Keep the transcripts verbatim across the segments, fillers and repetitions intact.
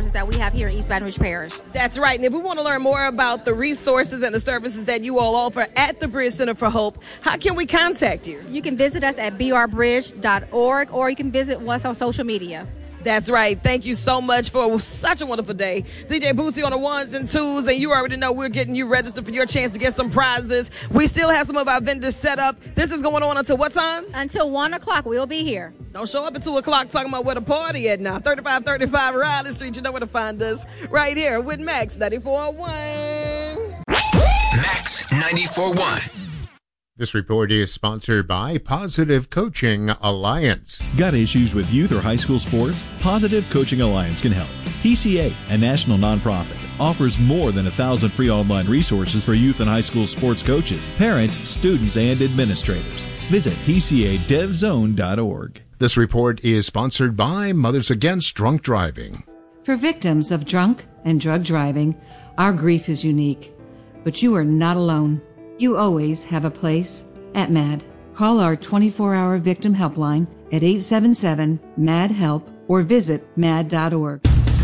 resources that we have here in East Baton Rouge Parish. That's right. And if we want to learn more about the resources and the services that you all offer at the Bridge Center for Hope, how can we contact you? You can visit us at b r bridge dot org, or you can visit us on social media. That's right. Thank you so much for such a wonderful day. D J Bootsy on the ones and twos, and you already know we're getting you registered for your chance to get some prizes. We still have some of our vendors set up. This is going on until what time? Until one o'clock. We'll be here. Don't show up at two o'clock talking about where the party at now. thirty-five thirty-five Riley Street. You know where to find us. Right here with Max ninety-four point one. Max ninety-four point one. This report is sponsored by Positive Coaching Alliance. Got issues with youth or high school sports? Positive Coaching Alliance can help. P C A, a national nonprofit, offers more than a thousand free online resources for youth and high school sports coaches, parents, students, and administrators. Visit p c a dev zone dot org. This report is sponsored by Mothers Against Drunk Driving. For victims of drunk and drug driving, our grief is unique, but you are not alone. You always have a place at MAD. Call our twenty-four hour victim helpline at eight seven seven, M A D, HELP or visit mad dot org.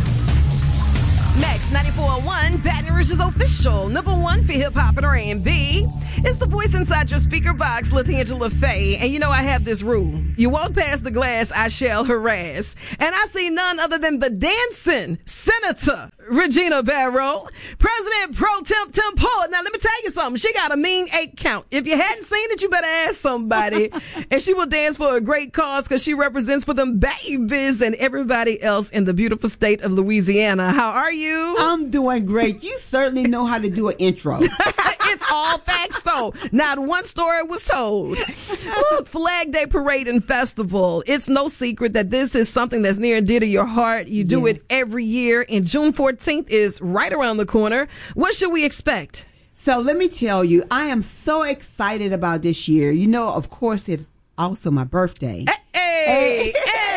Max ninety-four point one, Baton Rouge's official number one for hip-hop and R and B. It's the voice inside your speaker box, LaTangela Faye. And you know I have this rule. You walk past the glass, I shall harass. And I see none other than the dancing Senator Regina Barrow, President Pro Temp Tim Poet. Now, let me tell you something. She got a mean eight count. If you hadn't seen it, you better ask somebody. And she will dance for a great cause because she represents for them babies and everybody else in the beautiful state of Louisiana. How are you? I'm doing great. You certainly know how to do an intro. It's all facts, though. Not one story was told. Look, Flag Day Parade and Festival. It's no secret that this is something that's near and dear to your heart. You do yes. it every year, and June fourteenth is right around the corner. What should we expect? So let me tell you, I am so excited about this year. You know, of course, it's also my birthday. Hey,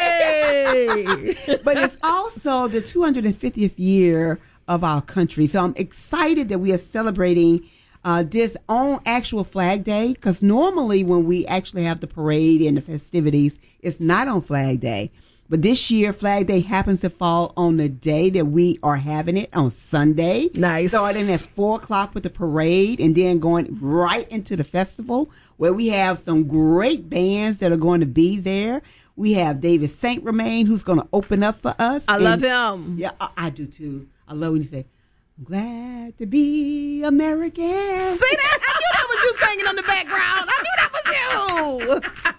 hey, hey. But it's also the two hundred fiftieth year of our country. So I'm excited that we are celebrating Uh, this on actual Flag Day, because normally when we actually have the parade and the festivities, it's not on Flag Day. But this year, Flag Day happens to fall on the day that we are having it on Sunday. Nice. Starting at four o'clock with the parade and then going right into the festival, where we have some great bands that are going to be there. We have David Saint Romain, who's going to open up for us. I and, love him. Yeah, I, I do too. I love when you say, I'm glad to be American. See that? I knew that was you singing on the background. I knew that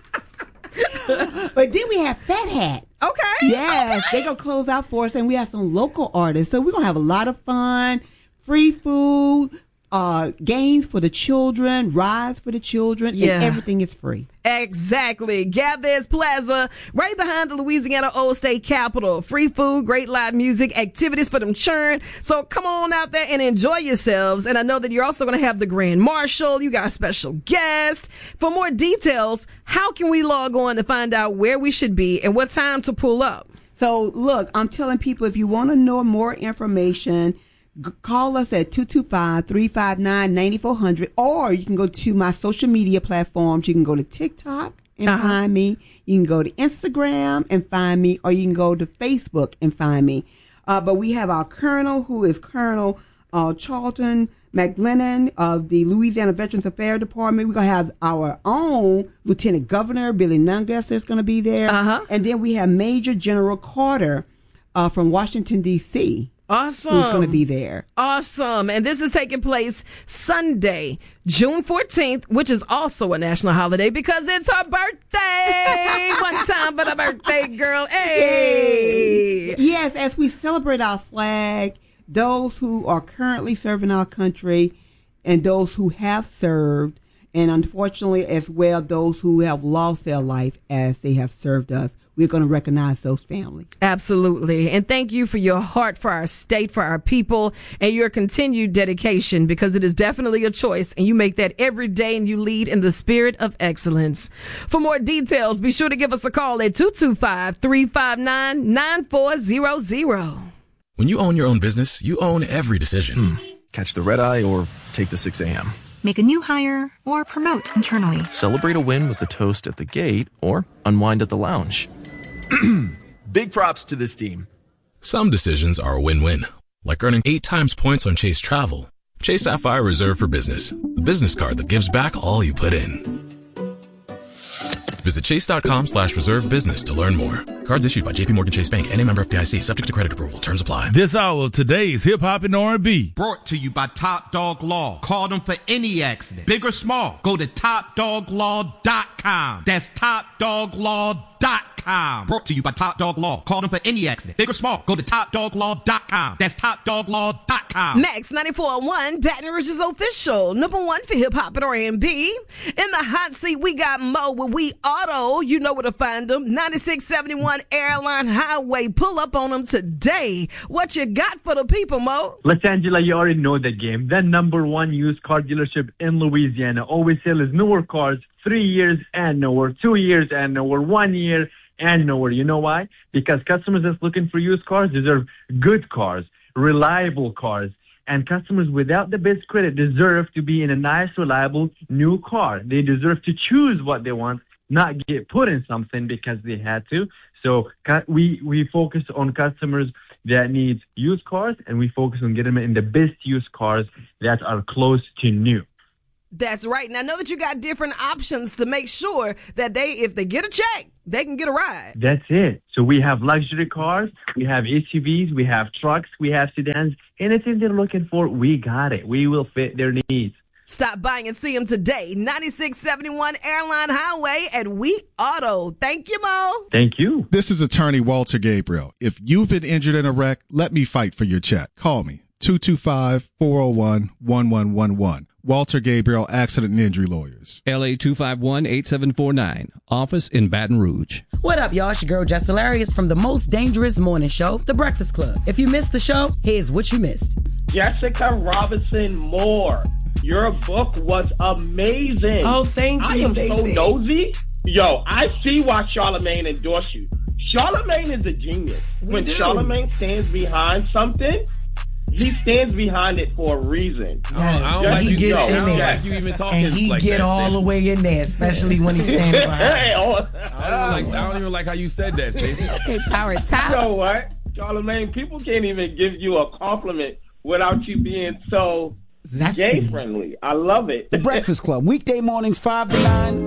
was you. But then we have Fat Hat. Okay. Yes, okay. They're going to close out for us, and we have some local artists. So we're going to have a lot of fun, free food, uh, games for the children, rides for the children, yeah. and everything is free. Exactly. Galvez Plaza, right behind the Louisiana Old State Capitol. Free food, great live music, activities for them children. So come on out there and enjoy yourselves. And I know that you're also going to have the Grand Marshal. You got a special guest. For more details, how can we log on to find out where we should be and what time to pull up? So look, I'm telling people, if you want to know more information, call us at two two five, three five nine, nine four zero zero, or you can go to my social media platforms. You can go to TikTok and uh-huh. find me. You can go to Instagram and find me, or you can go to Facebook and find me. Uh, but we have our Colonel, who is Colonel uh, Charlton McGlennon of the Louisiana Veterans Affairs Department. We're going to have our own Lieutenant Governor, Billy Nungas, is going to be there. Uh-huh. And then we have Major General Carter uh, from Washington, D C, Awesome. who's going to be there. Awesome. And this is taking place Sunday, June fourteenth, which is also a national holiday because it's her birthday. One time for the birthday girl. Hey. Yay. Yes, as we celebrate our flag, those who are currently serving our country and those who have served, and unfortunately as well those who have lost their life as they have served us, we're going to recognize those families. Absolutely. And thank you for your heart for our state, for our people, and your continued dedication, because it is definitely a choice, and you make that every day, and you lead in the spirit of excellence. For more details, be sure to give us a call at two two five, three five nine, nine four zero zero. When you own your own business, you own every decision. Mm. Catch the red eye or take the six a.m. Make a new hire or promote internally. Celebrate a win with the toast at the gate or unwind at the lounge. Big props to this team. Some decisions are a win-win, like earning eight times points on Chase Travel. Chase Sapphire Reserve for Business, the business card that gives back all you put in. Visit chase.com slash reserve business to learn more. Cards issued by J P Morgan Chase Bank and a member F D I C, subject to credit approval. Terms apply. This hour of today's Hip Hop and R and B. Brought to you by Top Dog Law. Call them for any accident, big or small. Go to top dog law dot com. That's top dog law dot com. Brought to you by Top Dog Law. Call them for any accident, big or small. Go to top dog law dot com. That's top dog law dot com. Max ninety-four point one, Baton Rouge's official number one for hip hop and R and B. In the hot seat, we got Mo with We Auto. You know where to find them. ninety-six seventy-one Airline Highway. Pull up on them today. What you got for the people, Mo? Los Angeles, you already know the game. The number one used car dealership in Louisiana. Always sells newer cars, three years and newer, two years and newer, one year and nowhere. You know why? Because customers that's looking for used cars deserve good cars, reliable cars. And customers without the best credit deserve to be in a nice, reliable, new car. They deserve to choose what they want, not get put in something because they had to. So we, we focus on customers that need used cars, and we focus on getting them in the best used cars that are close to new. That's right. Now, I know that you got different options to make sure that they, if they get a check, they can get a ride. That's it. So we have luxury cars, we have S U Vs, we have trucks, we have sedans. Anything they're looking for, we got it. We will fit their needs. Stop by and see them today. ninety-six seventy-one Airline Highway at We Auto. Thank you, Mo. Thank you. This is attorney Walter Gabriel. If you've been injured in a wreck, let me fight for your check. Call me, two two five, four oh one, one one one one. Walter Gabriel, Accident and Injury Lawyers. L A two five one, eight seven four nine. Office in Baton Rouge. What up, y'all? It's your girl, Jess Hilarious from the most dangerous morning show, The Breakfast Club. If you missed the show, here's what you missed. Jessica Robinson Moore. Your book was amazing. Oh, thank you, I am Stacey. so nosy. Yo, I see why Charlamagne endorsed you. Charlamagne is a genius. We when do. Charlamagne stands behind something, he stands behind it for a reason. Oh, I don't like he you, get I in don't there. like you even talking And he like get that, all Stacey. the way in there, especially when he's standing behind. Hey, oh, I don't, like, I don't even like how you said that, Stacey. Okay, power top. You know what, Charlamagne, people can't even give you a compliment without you being so That's gay friendly. I love it. The Breakfast Club, weekday mornings five to nine.